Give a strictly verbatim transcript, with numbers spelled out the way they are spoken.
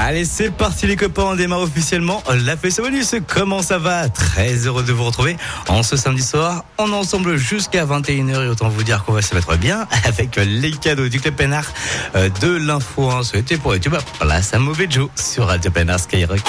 Allez, c'est parti les copains, on démarre officiellement la fête bonus. Comment ça va? Très heureux de vous retrouver en ce samedi soir. On est ensemble jusqu'à vingt et une heures et autant vous dire qu'on va se mettre bien avec les cadeaux du Club Pénard, de l'info, hein, souhaité pour YouTube. Place à Mauvais Joe sur Radio Pénard Skyrock.